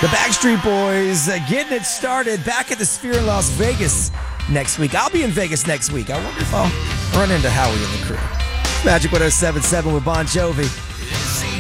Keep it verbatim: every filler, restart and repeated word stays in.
The Backstreet Boys uh, getting it started back at the Sphere in Las Vegas next week. I'll be in Vegas next week. I wonder if I'll run into Howie and the crew. Magic one oh seven point seven with Bon Jovi.